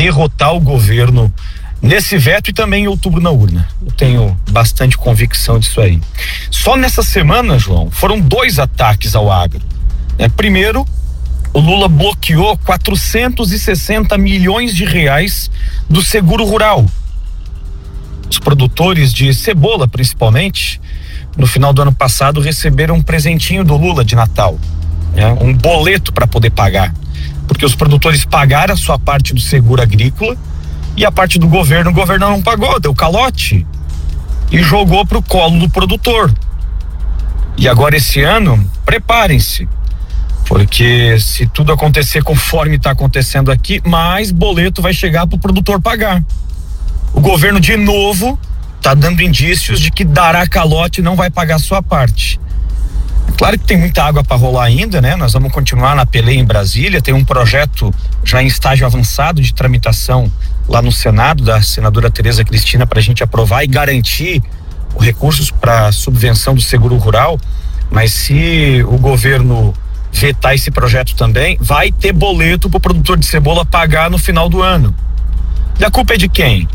derrotar o governo nesse veto e também em outubro na urna. Eu tenho bastante convicção disso aí. Só nessa semana, João, foram 2 ataques ao agro. Primeiro, o Lula bloqueou 460 milhões de reais do seguro rural. Os produtores de cebola, principalmente, no final do ano passado receberam um presentinho do Lula de Natal, um boleto para poder pagar, porque os produtores pagaram a sua parte do seguro agrícola e a parte do governo, o governo não pagou, deu calote e jogou pro colo do produtor. E agora esse ano, preparem-se, porque se tudo acontecer conforme está acontecendo aqui, mais boleto vai chegar pro produtor pagar. O governo de novo está dando indícios de que dará calote e não vai pagar a sua parte. Claro que tem muita água para rolar ainda, né? Nós vamos continuar na peleia em Brasília, tem um projeto já em estágio avançado de tramitação lá no Senado, da senadora Tereza Cristina, para a gente aprovar e garantir os recursos para subvenção do seguro rural, mas se o governo vetar esse projeto também, vai ter boleto para o produtor de cebola pagar no final do ano. E a culpa é de quem?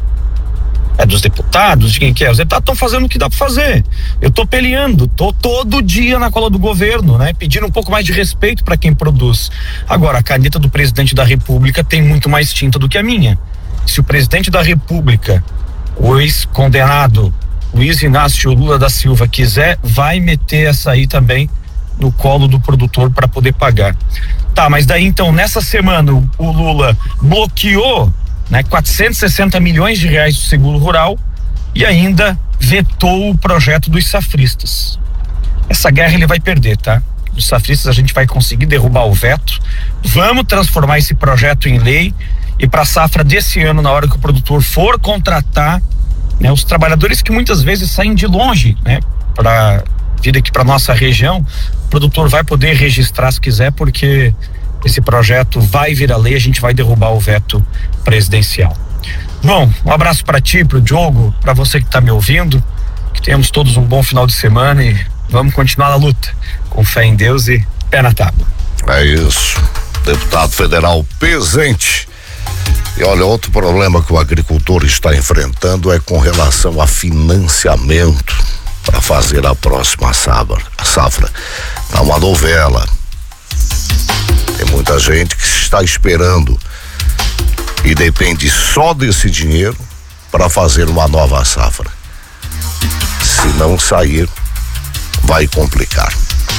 É dos deputados, de quem que é? Os deputados estão fazendo o que dá para fazer. Eu tô peleando, tô todo dia na cola do governo, né? Pedindo um pouco mais de respeito para quem produz. Agora, a caneta do presidente da República tem muito mais tinta do que a minha. Se o presidente da República, o ex-condenado Luiz Inácio Lula da Silva, quiser, vai meter essa aí também no colo do produtor para poder pagar. Tá, mas daí então, nessa semana, o Lula bloqueou 460 milhões de reais do seguro rural e ainda vetou o projeto dos safristas. Essa guerra ele vai perder, tá? Os safristas a gente vai conseguir derrubar o veto, vamos transformar esse projeto em lei e para a safra desse ano, na hora que o produtor for contratar, os trabalhadores que muitas vezes saem de longe, para vir aqui para nossa região, o produtor vai poder registrar se quiser, porque esse projeto vai virar lei, a gente vai derrubar o veto presidencial. Bom, um abraço para ti, pro Diogo, para você que está me ouvindo, que tenhamos todos um bom final de semana e vamos continuar na luta, com fé em Deus e pé na tábua. É isso, deputado federal presente. E olha, outro problema que o agricultor está enfrentando é com relação a financiamento para fazer a próxima safra. Tá uma novela. Tem muita gente que está esperando e depende só desse dinheiro para fazer uma nova safra. Se não sair, vai complicar.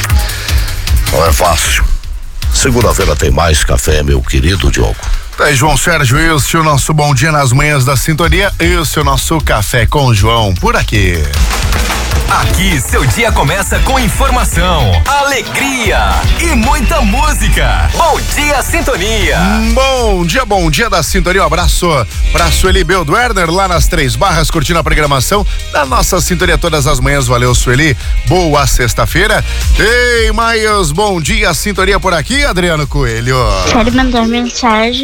Não é fácil. Segunda-feira tem mais café, meu querido Diogo. É, João Sérgio, esse é o nosso Bom Dia nas Manhãs da Sintonia, esse é o nosso Café com o João, por aqui. Aqui seu dia começa com informação, alegria e muita música. Bom dia, Sintonia. Bom dia da Sintonia. Um abraço pra Sueli Beldwerner lá nas Três Barras, curtindo a programação da nossa Sintonia todas as manhãs. Valeu, Sueli. Boa sexta-feira. Ei, mais bom dia, Sintonia por aqui, Adriano Coelho. Quero mandar mensagem,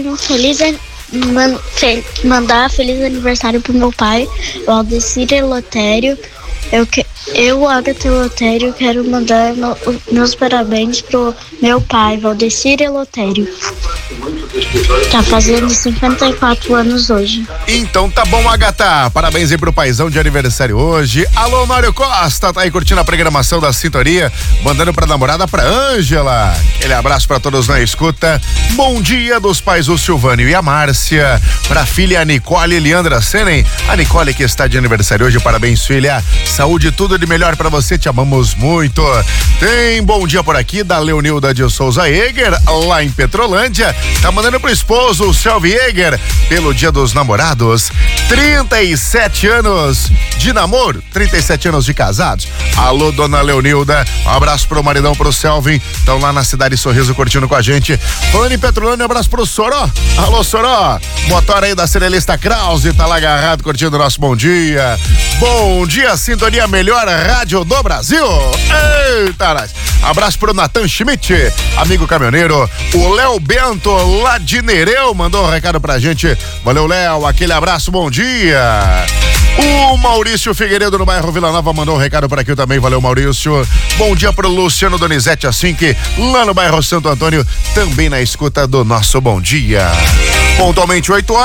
mandar feliz aniversário pro meu pai, o Aldecir Elotério. Eu, Agatha Elotério, quero mandar meus parabéns pro meu pai, Valdecir Elotério. Tá fazendo 54 anos hoje. Então tá bom, Agatha. Parabéns aí pro paizão de aniversário hoje. Alô, Mário Costa, tá aí curtindo a programação da Sintonia, mandando pra namorada, pra Ângela. Aquele abraço pra todos na escuta. Bom dia dos pais, o Silvânio e a Márcia. Pra filha Nicole e Leandra Senen. A Nicole que está de aniversário hoje, parabéns, filha. Saúde, tudo de melhor pra você, te amamos muito. Tem bom dia por aqui da Leonilda de Souza Eger, lá em Petrolândia. Tá mandando pro esposo, o Selvi Eger, pelo Dia dos Namorados. 37 anos de namoro, 37 anos de casados. Alô, dona Leonilda, um abraço pro maridão, pro Selvi. Estão lá na Cidade Sorriso curtindo com a gente. Falando em Petrolândia, um abraço pro Soró. Alô, Soró. Motor aí da Cerealista Krause, tá lá agarrado curtindo o nosso bom dia. Bom dia, Sintonia, melhor rádio do Brasil. Eita, nós. Abraço pro Nathan Schmidt, amigo caminhoneiro. O Léo Bento, lá de Nereu, mandou um recado pra gente. Valeu, Léo, aquele abraço, bom dia. O Maurício Figueiredo, no bairro Vila Nova, mandou um recado por aqui também. Valeu, Maurício. Bom dia pro Luciano Donizete Assinque, lá no bairro Santo Antônio, também na escuta do nosso bom dia. Pontualmente 8 horas.